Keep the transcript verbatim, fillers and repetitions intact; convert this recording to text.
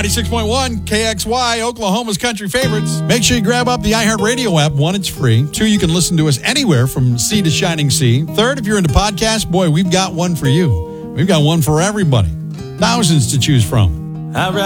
ninety-six point one K X Y, Oklahoma's country favorites. Make sure you grab up the iHeartRadio app. One, it's free. Two, you can listen to us anywhere from sea to shining sea. Third, if you're into podcasts, boy, we've got one for you. We've got one for everybody. Thousands to choose from.